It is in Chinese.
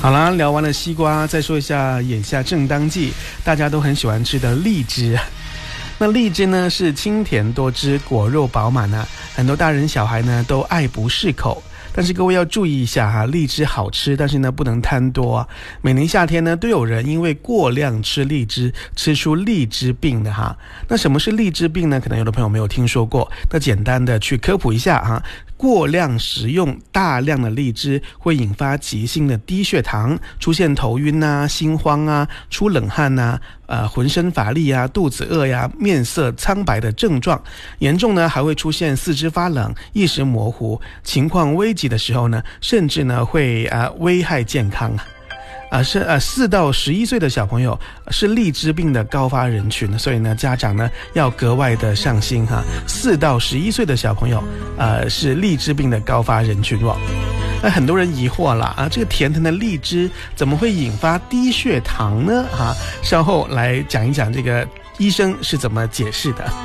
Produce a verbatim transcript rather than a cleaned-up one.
好啦，聊完了西瓜，再说一下眼下正当季大家都很喜欢吃的荔枝。那荔枝呢是清甜多汁，果肉饱满啊，很多大人小孩呢都爱不释口。但是各位要注意一下哈，荔枝好吃，但是呢不能贪多啊。每年夏天呢都有人因为过量吃荔枝吃出荔枝病的哈。那什么是荔枝病呢？可能有的朋友没有听说过，那简单的去科普一下哈。过量食用大量的荔枝会引发急性的低血糖，出现头晕啊、心慌啊、出冷汗啊、呃浑身乏力啊、肚子饿呀、面色苍白的症状，严重呢还会出现四肢发冷、意识模糊，情况危急的时候呢，甚至呢会啊、呃、危害健康啊。啊，是呃，四到十一岁的小朋友是荔枝病的高发人群，所以呢，家长呢要格外的上心哈。四到十一岁的小朋友，呃，是荔枝病的高发人群哦。那很多人疑惑啦，啊，这个甜甜的荔枝怎么会引发低血糖呢？哈，稍后来讲一讲这个医生是怎么解释的。